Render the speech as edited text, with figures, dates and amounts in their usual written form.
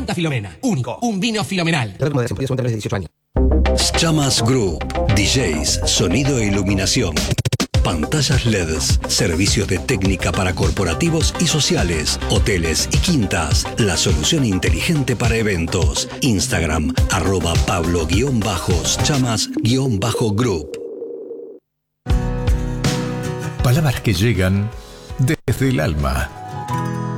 Santa Filomena. Único. Un vino filomenal. Moderación, de 18 años. Chamas Group, DJs, sonido e iluminación, pantallas LEDs, servicios de técnica para corporativos y sociales, hoteles y quintas, la solución inteligente para eventos. Instagram, @Pablo_Chamas_Group. Palabras que llegan desde el alma.